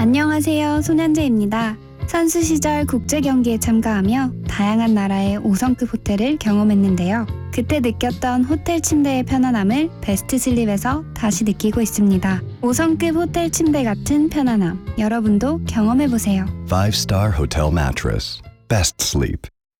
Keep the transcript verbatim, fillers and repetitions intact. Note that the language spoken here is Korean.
안녕하세요. 손현재입니다. 선수 시절 국제 경기에 참가하며 다양한 나라의 오 성급 호텔을 경험했는데요. 그때 느꼈던 호텔 침대의 편안함을 베스트 슬립에서 다시 느끼고 있습니다. 오 성급 호텔 침대 같은 편안함, 여러분도 경험해보세요. Five-star hotel mattress. Best sleep.